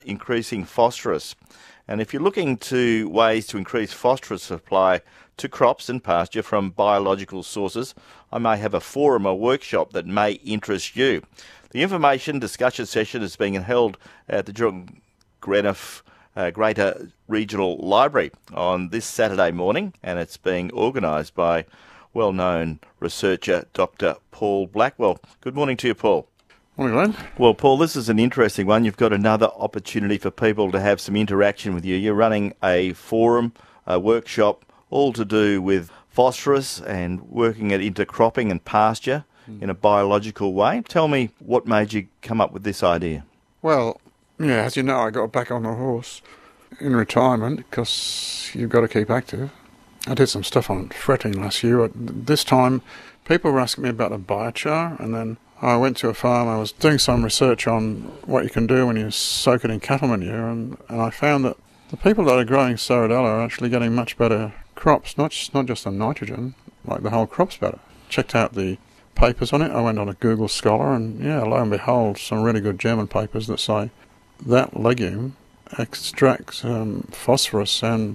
increasing phosphorus. And if you're looking to ways to increase phosphorus supply to crops and pasture from biological sources, I may have a forum or workshop that may interest you. The information discussion session is being held at the Greenough Greater Regional Library on this Saturday morning, and it's being organised by well-known researcher Dr. Paul Blackwell. Good morning to you, Paul. Morning, Glenn. Well, Paul, this is an interesting one. You've got another opportunity for people to have some interaction with you. You're running a forum, a workshop, all to do with phosphorus and working it into cropping and pasture in a biological way. Tell me what made you come up with this idea? Well, yeah, as you know, I got back on the horse in retirement because you've got to keep active. I did some stuff on fretting last year. This time, people were asking me about a biochar, and then I went to a farm. I was doing some research on what you can do when you soak it in cattle manure, and I found that the people that are growing Saradella are actually getting much better crops, not just on nitrogen, like the whole crop's better. Checked out the papers on it. I went on a Google Scholar, and yeah, lo and behold, some really good German papers that say that legume extracts phosphorus and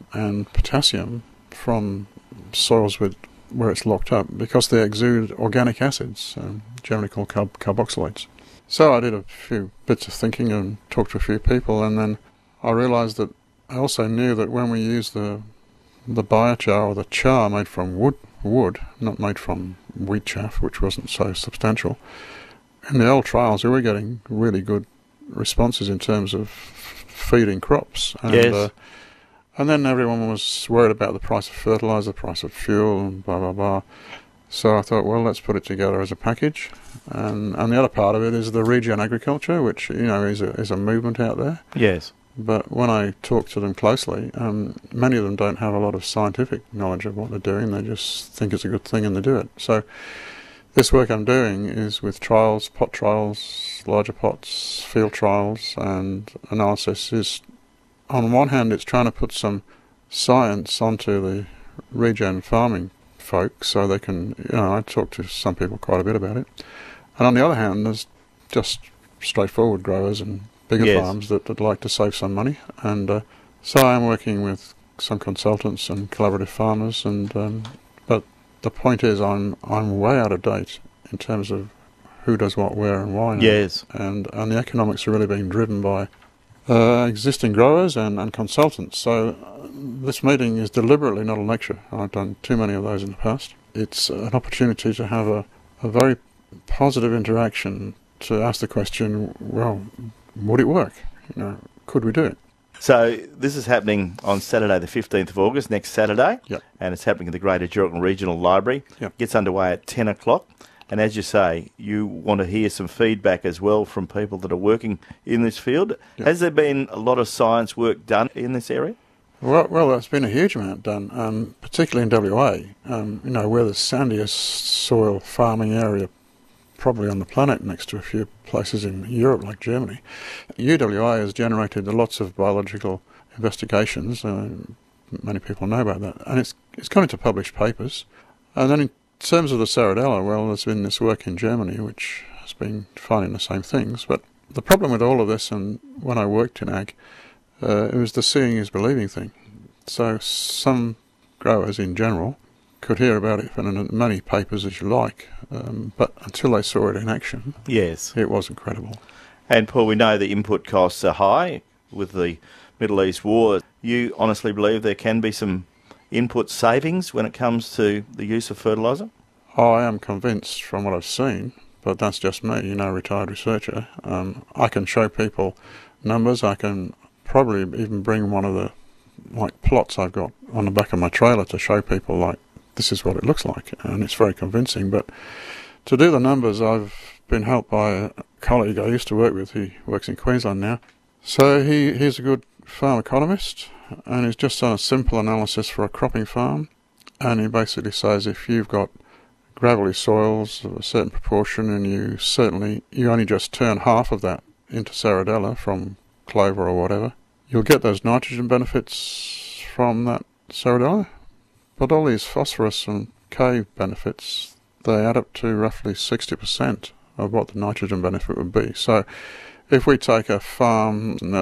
potassium from soils where it's locked up because they exude organic acids, generally called carboxylates. So I did a few bits of thinking and talked to a few people, and then I realised that I also knew that when we use the biochar or the char made from wood, not made from wheat chaff, which wasn't so substantial, in the old trials we were getting really good responses in terms of feeding crops. And, yes. And then everyone was worried about the price of fertiliser, the price of fuel, and blah, blah, blah. So I thought, well, let's put it together as a package. And the other part of it is the regen agriculture, which, you know, is a movement out there. Yes. But when I talk to them closely, many of them don't have a lot of scientific knowledge of what they're doing. They just think it's a good thing and they do it. So this work I'm doing is with trials, pot trials, larger pots, field trials, and analysis is, on one hand, it's trying to put some science onto the regen farming folk so they can, you know, I talk to some people quite a bit about it. And on the other hand, there's just straightforward growers and bigger farms that like to save some money. And so I'm working with some consultants and collaborative farmers, and but the point is I'm way out of date in terms of who does what, where and why now. Yes. And the economics are really being driven by existing growers and consultants. So this meeting is deliberately not a lecture. I've done too many of those in the past. It's an opportunity to have a very positive interaction, to ask the question, well, would it work? You know, could we do it? So this is happening on Saturday the 15th of August, next Saturday, Yep. And it's happening at the Greater Geraldton Regional Library. Yep. Gets underway at 10 o'clock. And as you say, you want to hear some feedback as well from people that are working in this field. Yep. Has there been a lot of science work done in this area? Well, there's been a huge amount done, particularly in WA, you know, where the sandiest soil farming area probably on the planet, next to a few places in Europe like Germany. UWA has generated lots of biological investigations. Many people know about that. And it's gone into published papers. And then in terms of the Saradella, well, there's been this work in Germany which has been finding the same things. But the problem with all of this, and when I worked in ag, it was the seeing is believing thing. So some growers in general could hear about it in as many papers as you like, but until they saw it in action, yes, it wasn't credible. And Paul, we know the input costs are high with the Middle East war. You honestly believe there can be some input savings when it comes to the use of fertiliser? I am convinced from what I've seen, but that's just me, you know, retired researcher. I can show people numbers. I can probably even bring one of the plots I've got on the back of my trailer to show people, like, this is what it looks like, and it's very convincing. But to do the numbers, I've been helped by a colleague I used to work with. He works in Queensland now. So he's a good farm economist, and he's just done a simple analysis for a cropping farm. And he basically says if you've got gravelly soils of a certain proportion and you only just turn half of that into Saradella from clover or whatever, you'll get those nitrogen benefits from that Saradella. But all these phosphorus and K benefits, they add up to roughly 60% of what the nitrogen benefit would be. So If we take a farm